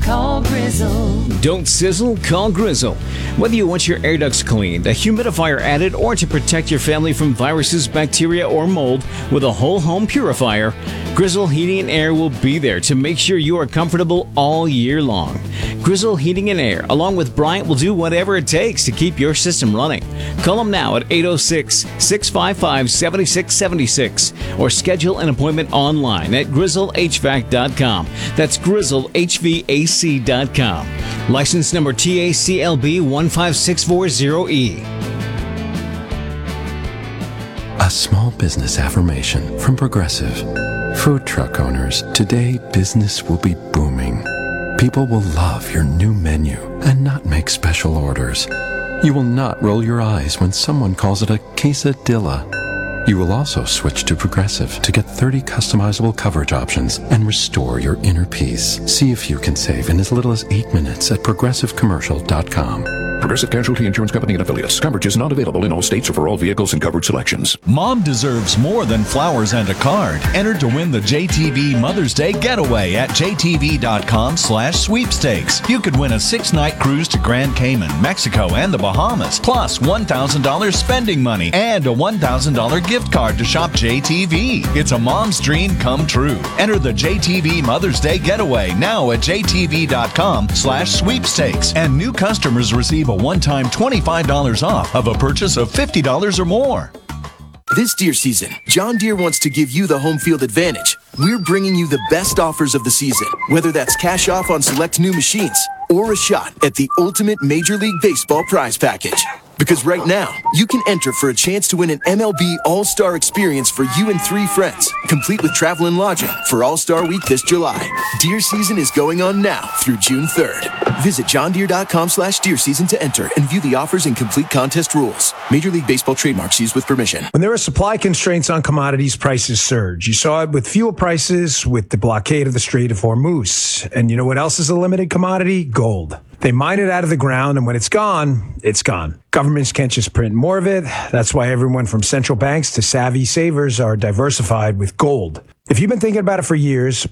Call Grizzle. Don't sizzle, call Grizzle. Whether you want your air ducts cleaned, a humidifier added, or to protect your family from viruses, bacteria, or mold with a whole home purifier, Grizzle Heating and Air will be there to make sure you are comfortable all year long. Grizzle Heating and Air, along with Bryant, will do whatever it takes to keep your system running. Call them now at 806-655-7676 or schedule an appointment online at grizzlehvac.com. That's grizzlehvac.com. License number TACLB 15640E. A small business affirmation from Progressive. Food truck owners, today business will be booming. People will love your new menu and not make special orders. You will not roll your eyes when someone calls it a quesadilla. You will also switch to Progressive to get 30 customizable coverage options and restore your inner peace. See if you can save in as little as 8 minutes at progressivecommercial.com. Progressive Casualty Insurance Company and Affiliates. Coverage is not available in all states or for all vehicles and coverage selections. Mom deserves more than flowers and a card. Enter to win the JTV Mother's Day Getaway at jtv.com/sweepstakes. You could win a 6-night cruise to Grand Cayman, Mexico, and the Bahamas, plus $1,000 spending money and a $1,000 gift card to shop JTV. It's a mom's dream come true. Enter the JTV Mother's Day Getaway now at jtv.com/sweepstakes. And new customers receive a one-time $25 off of a purchase of $50 or more. This deer season, John Deere wants to give you the home field advantage. We're bringing you the best offers of the season, whether that's cash off on select new machines or a shot at the ultimate Major League Baseball prize package. Because right now, you can enter for a chance to win an MLB All-Star experience for you and 3 friends, complete with travel and lodging for All-Star Week this July. Deer season is going on now through June 3rd. Visit johndeere.com/deer season to enter and view the offers and complete contest rules. Major League Baseball trademarks used with permission. When there are supply constraints on commodities, prices surge. You saw it with fuel prices, with the blockade of the Strait of Hormuz. And you know what else is a limited commodity? Gold. They mine it out of the ground, and when it's gone, it's gone. Governments can't just print more of it. That's why everyone from central banks to savvy savers are diversified with gold. If you've been thinking about it for years,